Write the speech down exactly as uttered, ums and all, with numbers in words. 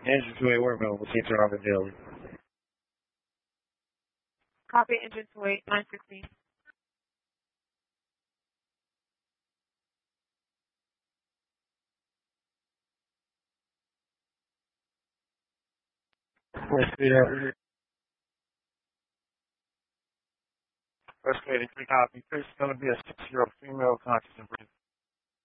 Engine two eight work on. We'll see you off the daily. Copy engine two eight, nine sixteen. Where's speed up? First grade, three copy. This is going to be a six-year-old female conscious and breathing.